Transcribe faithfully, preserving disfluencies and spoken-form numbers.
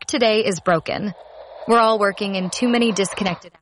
today is broken. We're all working in too many disconnected